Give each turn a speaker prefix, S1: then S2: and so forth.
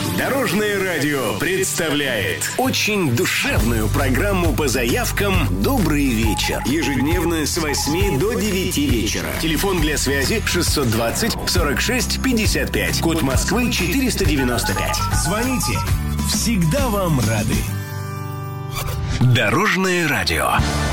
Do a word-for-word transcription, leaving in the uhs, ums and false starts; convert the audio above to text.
S1: Дорожное радио представляет очень душевную программу по заявкам «Добрый вечер». Ежедневно с восьми до девяти вечера. Телефон для связи шестьсот двадцать сорок шесть пятьдесят пять. Код Москвы четыреста девяносто пять. Звоните. Всегда вам рады. Дорожное радио.